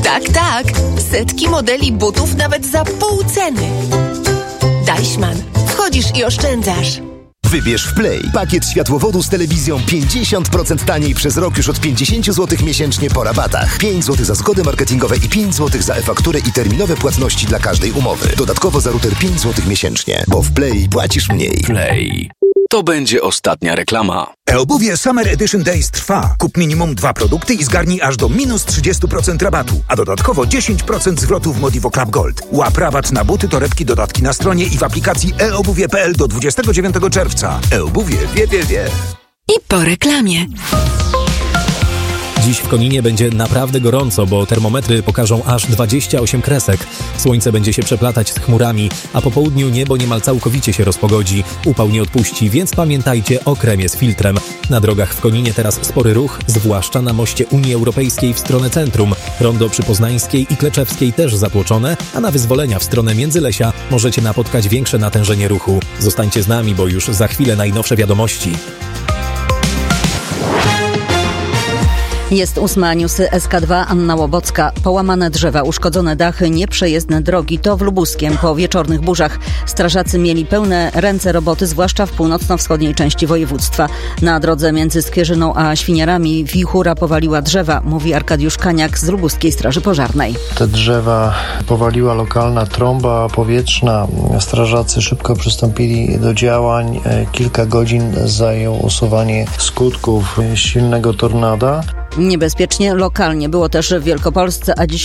Tak. Setki modeli butów nawet za pół ceny. Deichmann. Wchodzisz i oszczędzasz. Wybierz w Play pakiet światłowodu z telewizją 50% taniej przez rok już od 50 zł miesięcznie po rabatach. 5 zł za zgody marketingowe i 5 zł za e-fakturę i terminowe płatności dla każdej umowy. Dodatkowo za router 5 zł miesięcznie, bo w Play płacisz mniej. Play. To będzie ostatnia reklama. E-obuwie Summer Edition Days trwa. Kup minimum 2 produkty i zgarnij aż do minus 30% rabatu, a dodatkowo 10% zwrotu w Modivo Club Gold. Łap rabat na buty, torebki, dodatki na stronie i w aplikacji eobuwie.pl do 29 czerwca. E-obuwie wie. I po reklamie. Dziś w Koninie będzie naprawdę gorąco, bo termometry pokażą aż 28 kresek. Słońce będzie się przeplatać z chmurami, a po południu niebo niemal całkowicie się rozpogodzi. Upał nie odpuści, więc pamiętajcie o kremie z filtrem. Na drogach w Koninie teraz spory ruch, zwłaszcza na moście Unii Europejskiej w stronę centrum. Rondo przy Poznańskiej i Kleczewskiej też zatłoczone, a na Wyzwolenia w stronę Międzylesia możecie napotkać większe natężenie ruchu. Zostańcie z nami, bo już za chwilę najnowsze wiadomości. Jest 8, newsy SK2, Anna Łobocka. Połamane drzewa, uszkodzone dachy, nieprzejezdne drogi. To w Lubuskiem po wieczornych burzach. Strażacy mieli pełne ręce roboty, zwłaszcza w północno-wschodniej części województwa. Na drodze między Skwierzyną a Świniarami wichura powaliła drzewa, mówi Arkadiusz Kaniak z Lubuskiej Straży Pożarnej. Te drzewa powaliła lokalna trąba powietrzna. Strażacy szybko przystąpili do działań. Kilka godzin zajęło usuwanie skutków silnego tornada. Niebezpiecznie lokalnie było też w Wielkopolsce, a dziś